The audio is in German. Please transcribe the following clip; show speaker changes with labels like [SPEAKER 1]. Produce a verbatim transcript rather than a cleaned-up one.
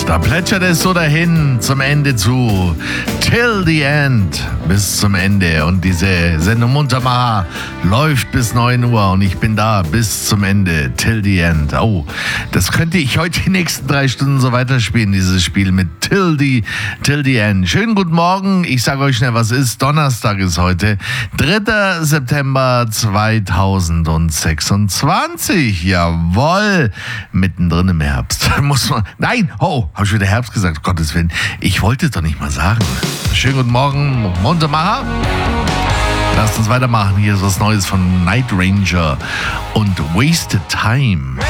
[SPEAKER 1] Da plätschert es so dahin zum Ende zu. Till the end. Bis zum Ende. Und diese Sendung Muntermacher läuft bis neun Uhr. Und ich bin da bis zum Ende. Till the end. Oh, das könnte ich heute die nächsten drei Stunden so weiterspielen, dieses Spiel mit Till the, till the end. Schönen guten Morgen. Ich sage euch schnell, was ist. Donnerstag ist heute. dritter September zweitausendsechsundzwanzig. Jawohl. Mittendrin im Herbst. Muss man. Nein. Oh, habe ich wieder Herbst gesagt. Um Gottes Willen. Ich wollte es doch nicht mal sagen. Schönen guten Morgen, Montemacher. Lasst uns weitermachen. Hier ist was Neues von Night Ranger und Wasted Time.